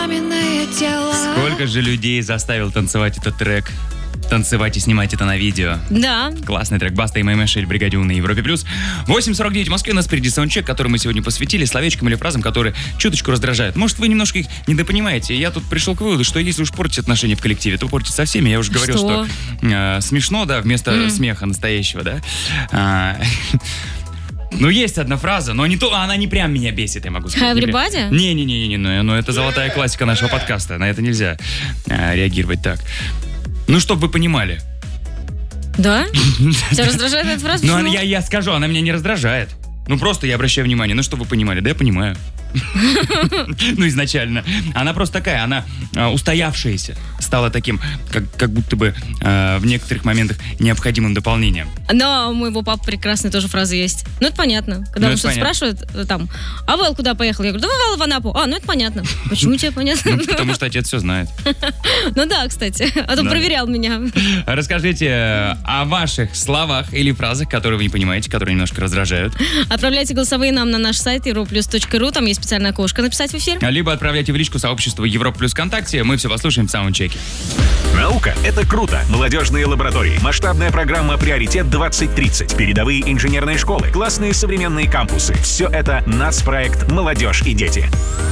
пламенное тело. Сколько же людей заставил танцевать этот трек? Танцевать и снимать это на видео. Да. Классный трек. Баста и Мэй-Мэшель, Бригаде У на Европе+. 8:49 в Москве. У нас впереди саундчек, который мы сегодня посвятили словечкам или фразам, которые чуточку раздражают. Может, вы немножко их недопонимаете. Я тут пришел к выводу, что если уж портить отношения в коллективе, то портить со всеми. Я уже говорил, что смешно, да, вместо смеха настоящего, да. Ну, есть одна фраза, но не то, она не прям меня бесит, я могу сказать. Everybody? Не-не-не, но это золотая классика нашего подкаста. На это нельзя реагировать так. Ну, чтобы вы понимали. Да? Тебя раздражает эта фраза? Ну, я скажу, она меня не раздражает. Ну, просто я обращаю внимание. Ну, чтобы вы понимали. Да, я понимаю. Ну, изначально. Она просто такая, она устоявшаяся. Стала таким, как будто бы в некоторых моментах необходимым дополнением. Но у моего папы прекрасная тоже фраза есть. Ну, это понятно. Когда он что-то спрашивает, там, а Вэл куда поехал? Я говорю, да Вэл в Анапу. А, ну это понятно. Почему тебе понятно? Ну, потому что отец все знает. Ну да, кстати. А то проверял меня. Расскажите о ваших словах или фразах, которые вы не понимаете, которые немножко раздражают. Отправляйте голосовые нам на наш сайт europlus.ru. Там есть специальное окошко написать в эфир. Либо отправляйте в личку сообщества Европа Плюс ВКонтакте. Мы все послушаем в саундчеке. Наука — это круто. Молодежные лаборатории, масштабная программа «Приоритет 2030», передовые инженерные школы, классные современные кампусы. Все это нацпроект «Молодежь и дети».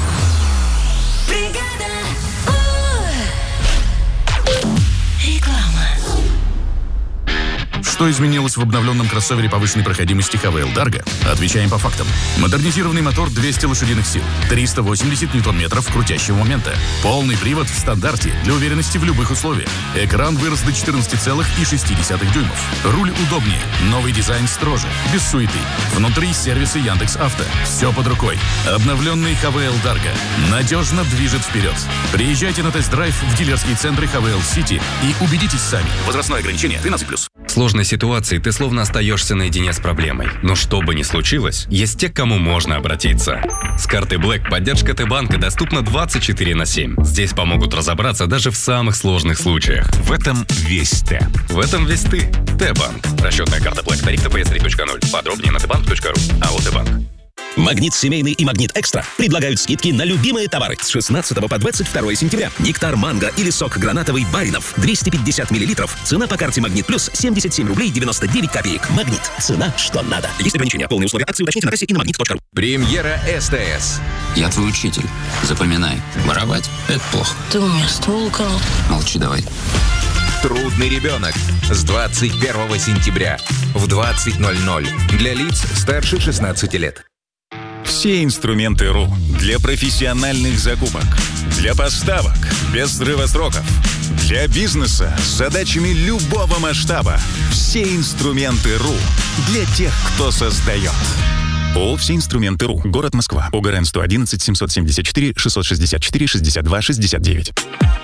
Что изменилось в обновленном кроссовере повышенной проходимости ХВЛ Dargo? Отвечаем по фактам. Модернизированный мотор 200 лошадиных сил, 380 ньютон-метров крутящего момента, полный привод в стандарте для уверенности в любых условиях. Экран вырос до 14,6 дюймов. Руль удобнее, новый дизайн строже, без суеты. Внутри сервисы Яндекс.Авто. Все под рукой. Обновленный ХВЛ Dargo надежно движет вперед. Приезжайте на тест-драйв в дилерские центры ХВЛ Сити и убедитесь сами. Возрастное ограничение 13+. В сложной ситуации ты словно остаешься наедине с проблемой. Но что бы ни случилось, есть те, к кому можно обратиться. С картой Black поддержка Т-банка доступна 24/7. Здесь помогут разобраться даже в самых сложных случаях. В этом весь Т. В этом весь ты. Т-банк. Расчетная карта Black. Тариф ТПС 3.0. Подробнее на tbank.ru. АО Т-банк. Магнит Семейный и Магнит Экстра предлагают скидки на любимые товары с 16 по 22 сентября. Нектар манго или сок гранатовый Баринов 250 мл. Цена по карте Магнит Плюс 77 рублей 99 копеек. Магнит. Цена, что надо. Есть ограничения. Полные условия акции уточните на кассе и на магнит.ру. Премьера СТС. Я твой учитель. Запоминай. Воровать — это плохо. Ты у меня ствол украл. Молчи давай. Трудный ребенок с 21 сентября в 20:00 для лиц старше 16 лет. Все инструменты РУ для профессиональных закупок, для поставок без срыва сроков, для бизнеса с задачами любого масштаба. Все инструменты РУ для тех, кто создает. ООО «Все инструменты РУ». Город Москва. ОГРН 111 774 664 62 69.